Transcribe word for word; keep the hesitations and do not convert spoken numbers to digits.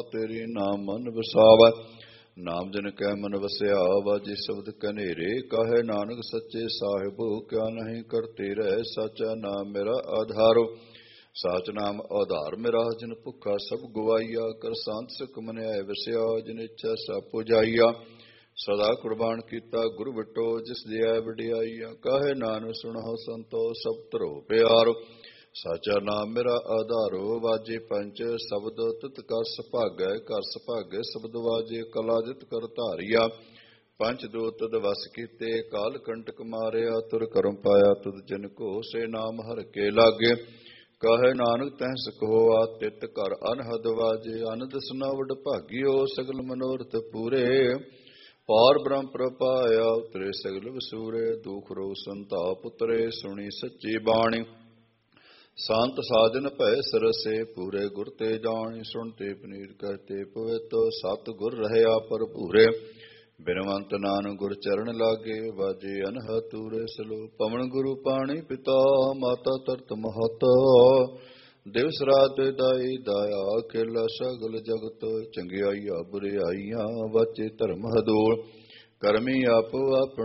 ਤੇਰੀ ਨਾਮ ਮਨ ਵਸਾਵੈ। ਨਾਮ ਜਨ ਕੈ ਮਨ ਵਸਿਆ ਵਾਜੇ ਸ਼ਬਦ ਕਨੇਰੇ। ਕਾਹੇ ਨਾਨਕ ਸੱਚੇ ਸਾਹਿਬੋ ਕਿਆ ਨਹੀਂ ਕਰਤੇ ਰਹਿ। ਸਾਚਾ ਨਾਮ ਮੇਰਾ ਆਧਾਰੋ ਸਾਚ ਨਾਮ ਆਧਾਰ ਮੇਰਾ। ਜਿਨ ਭੁੱਖਾ ਸਭ ਗਵਾਈਆ ਕਰ ਸੰਤ ਸਿਖ ਮਨ ਆਏ ਵਸਿਆ। ਜਿਨ ਇੱਛਾ ਸਭ ਪੁਜਾਈਆ ਸਦਾ ਕੁਰਬਾਨ ਕੀਤਾ ਗੁਰ ਵਿਟੋ ਜਿਸ ਦੀ ਐ ਵਡਿਆਈਆ। ਕਾਹੇ ਨਾਨਕ ਸੁਣਹੁ ਸੰਤੋ ਸਭ ਧਰੋ ਪਿਆਰੋ। ਸਾਚਾ ਨਾਮ ਮੇਰਾ ਆਧਾਰੋ ਵਾਜੇ ਪੰਚ ਸ਼ਬਦ ਤਿਤ ਕਰ ਸੁਭਾਗੈ। ਕਰ ਸੁਭਾਗੈ ਸ਼ਬਦ ਵਾਜੇ ਕਲਾ ਜਿਤ ਕਰ ਧਾਰਿਆ। ਪੰਚ ਦੋ ਤਦ ਵਸ ਕੀਤੇ ਕਾਲ ਕੰਟਕ ਮਾਰਿਆ। ਤੁਰ ਕਰਮ ਪਾਇਆ ਤੁਧ ਜਨ ਕੋ ਸੇ ਨਾਮ ਹਰ ਕੇ ਲਾਗੇ। ਕਾਹੇ ਨਾਨਕ ਤਹਿ ਸੁਖ ਹੋਆ ਤਿਤ ਘਰ ਅਨਹਦ ਵਾਜੇ। ਅਨੰਦ ਸੁਨਾਵਡ ਭਾਗਿਓ ਸਗਲ ਮਨੋਰਥ ਪੂਰੇ। ਪਾਰ ਬ੍ਰਹਮ ਪ੍ਰਪਾਇਆ ਉਤਰੇ ਸਗਲ ਵਸੂਰੇ। ਦੁਖ ਰੋਗ ਸੰਤਾਪ ਉਤਰੇ ਸੁਣੀ ਸੱਚੀ ਬਾਣੀ। ਸੰਤ ਸਾਜਨ ਭੈ ਸਰਸੇ ਪੂਰੇ ਗੁਰ ਤੇ ਜਾਣੀ। ਸੁਣਤੇ ਪਨੀਰ ਕਹਤੇ ਪਵਿੱਤ ਸਤ ਗੁਰ ਰਹਿਆ ਭਰਪੂਰੇ। ਬਿਨਵੰਤ ਨਾਨਕ ਗੁਰ ਚਰਨ ਲਾਗੇ ਵਾਜੇ ਅਨਹਦ ਤੂਰੇ ਸਲੋ। ਪਵਨ ਗੁਰੂ ਪਾਣੀ ਪਿਤਾ ਮਾਤਾ ਤਰਤ ਮਹਤ। ਦਿਵਸ ਰਾਤ ਦਾਈ ਦਾਇਆ ਖੇਲਾ ਸਗਲ ਜਗਤ। ਚੰਗਿਆਈਆ ਬੁਰਿਆਈਆਂ ਵਾਚੇ ਧਰਮ ਹਦੂਰ। ਕਰਮੀ ਆਪੋ ਆਪਣਾ